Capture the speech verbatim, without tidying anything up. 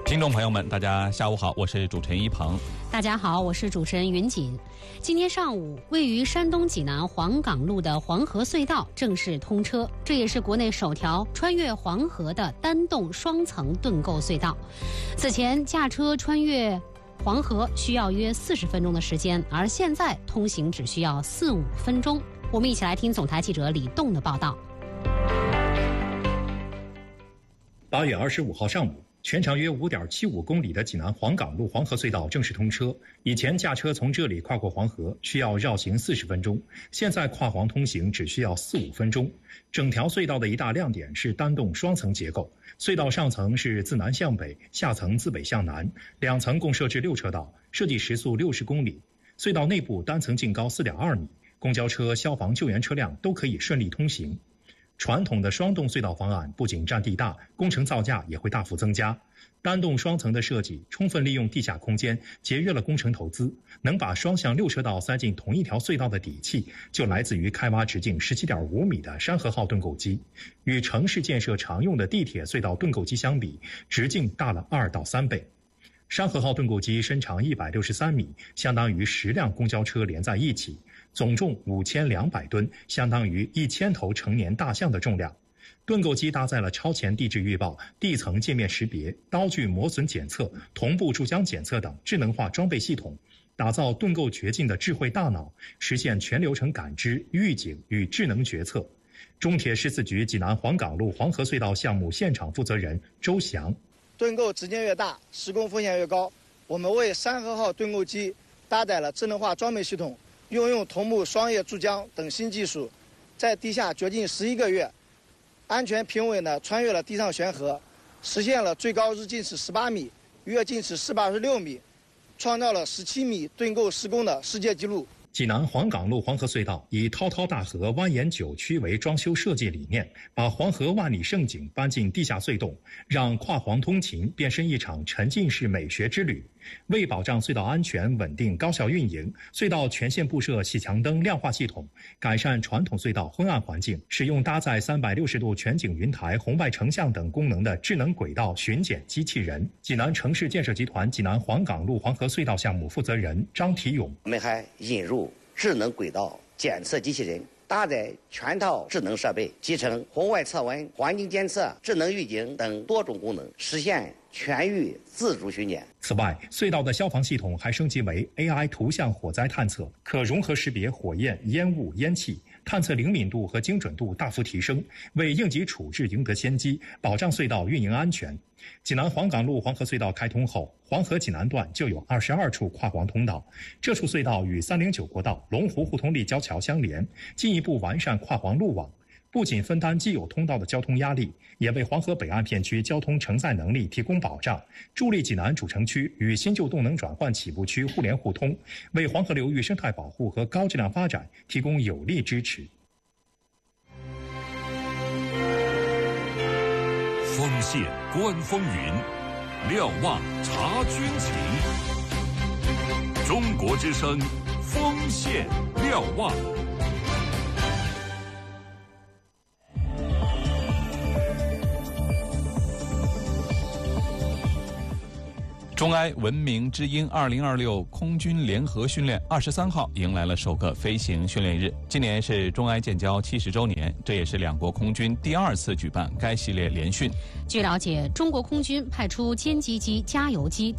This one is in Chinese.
听众朋友们，大家下午好，我是主持人一鹏。 大家好，我是主持人云锦。今天上午，位于山东济南黄岗路的黄河隧道正式通车，这也是国内首条穿越黄河的单洞双层盾构隧道。此前驾车穿越黄河需要约四十分钟的时间，而现在通行只需要四五分钟。我们一起来听总台记者李栋的报道。 八月二十五号上午，全长约 五点七五公里的济南黄岗路黄河隧道正式通车。以前驾车从这里跨过黄河需要绕行四十分钟，现在跨黄通行只需要四五分钟。整条隧道的一大亮点是单洞双层结构，隧道上层是自南向北，下层自北向南，两层共设置六车道，设计时速六十公里。隧道内部单层净高 四点二米，公交车、消防救援车辆都可以顺利通行。传统的双洞隧道方案不仅占地大，工程造价也会大幅增加。单洞双层的设计充分利用地下空间，节约了工程投资。能把双向六车道塞进同一条隧道的底气，就来自于开挖直径 十七点五米的山河号盾构机。与城市建设常用的地铁隧道盾构机相比，直径大了二到三倍。山河号盾构机身长一百六十三米，相当于十辆公交车连在一起，总重五千两百吨，相当于一千头成年大象的重量。盾构机搭载了超前地质预报、地层界面识别、刀具磨损检测、同步注浆检测等智能化装备系统，打造盾构掘进的智慧大脑，实现全流程感知、预警与智能决策。中铁十四局济南黄岗路黄河隧道项目现场负责人周翔： 盾构直径越大，施工风险越高。我们为山河号盾构机搭载了智能化装备系统，运用同步双叶注浆等新技术，在地下掘进十一个月，安全平稳地穿越了地上悬河，实现了最高日进尺十八米，月进尺四百二十六米，创造了十七米盾构施工的世界纪录。 济南黄岗路黄河隧道以滔滔大河蜿蜒九曲为装修设计理念，把黄河万里盛景搬进地下隧洞，让跨黄通勤变身一场沉浸式美学之旅。为保障隧道安全稳定高效运营，隧道全线布设细墙灯亮化系统，改善传统隧道昏暗环境，使用搭载三百六十度全景云台、红外成像等功能的智能轨道巡检机器人。济南城市建设集团济南黄岗路黄河隧道项目负责人张提勇： 我们还引入智能轨道检测机器人，搭载全套智能设备，集成红外测温、环境监测、智能预警等多种功能，实现全域自主巡检。 此外，隧道的消防系统还升级为 A I 图像火灾探测，可融合识别火焰、烟雾、烟气，探测灵敏度和精准度大幅提升，为应急处置赢得先机，保障隧道运营安全。济南黄岗路黄河隧道开通后，黄河济南段就有二十二处跨黄通道，这处隧道与三零九国道龙湖互通立交桥相连，进一步完善跨黄路网。不仅分担既有通道的交通压力，也为黄河北岸片区交通承载能力提供保障，助力济南主城区与新旧动能转换起步区互联互通，为黄河流域生态保护和高质量发展提供有力支持。 锋线观风云，瞭望察军情。中国之声，锋线瞭望。 中埃文明之鹰二零二六空军联合训练二十三号迎来了首个飞行训练日。今年是中埃建交七十周年，这也是两国空军第二次举办该系列联训。 据了解，中国空军派出歼击机、加油机